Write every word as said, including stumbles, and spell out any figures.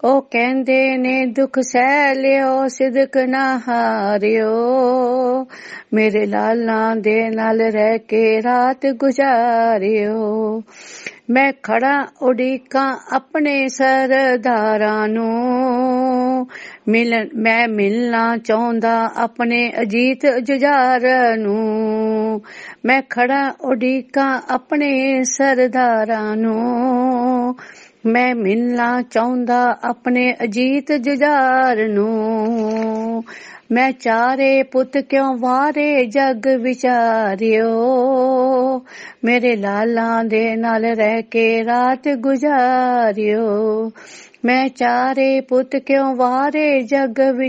ਉਹ ਕਹਿੰਦੇ ਨੇ ਦੁੱਖ ਸਹਿ ਲਿਓ ਸਿਦਕ ਨਾ ਹਾਰਿਓ, ਮੇਰੇ ਲਾਲਾਂ ਦੇ ਨਾਲ ਰਹਿ ਕੇ ਰਾਤ ਗੁਜ਼ਾਰਿਓ। ਮੈਂ ਖੜਾ ਉਡੀਕਾਂ ਆਪਣੇ ਸਰਦਾਰਾਂ ਨੂੰ, ਮਿਲਣ ਮੈਂ ਮਿਲਣਾ ਚਾਹੁੰਦਾ ਆਪਣੇ ਅਜੀਤ ਜੁਝਾਰ ਨੂੰ। ਮੈਂ ਖੜਾ ਉਡੀਕਾਂ ਆਪਣੇ ਸਰਦਾਰਾਂ ਨੂੰ, ਮੈਂ ਮਿਲਣਾ ਚਾਹੁੰਦਾ ਆਪਣੇ ਅਜੀਤ ਜੁਝਾਰ ਨੂੰ। ਮੈਂ ਚਾਰੇ ਪੁੱਤ ਕਿਉਂ ਵਾਰੇ ਜਗ ਵਿਚਾਰਿਓ, ਮੇਰੇ ਲਾਲਾਂ ਦੇ ਨਾਲ ਰਹਿ ਕੇ ਰਾਤ ਗੁਜ਼ਾਰਿਓ। ਮੈਂ ਚਾਰੇ ਪੁੱਤ ਕਿਉਂ ਵਾਰੇ ਜਗ